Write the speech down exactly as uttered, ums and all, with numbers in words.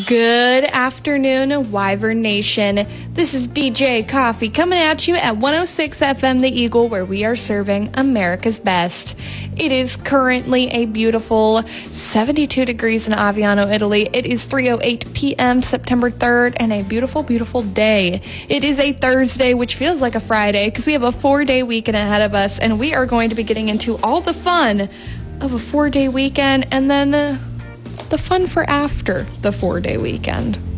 Good afternoon, Wyvern Nation. This is D J Coffee coming at you at one oh six F M The Eagle, where we are serving America's best. It is currently a beautiful seventy-two degrees in Aviano, Italy. It is three oh eight p.m. September third, and a beautiful, beautiful day. It is a Thursday, which feels like a Friday, because we have a four-day weekend ahead of us, and we are going to be getting into all the fun of a four-day weekend, and then Uh, the fun for after the four-day weekend.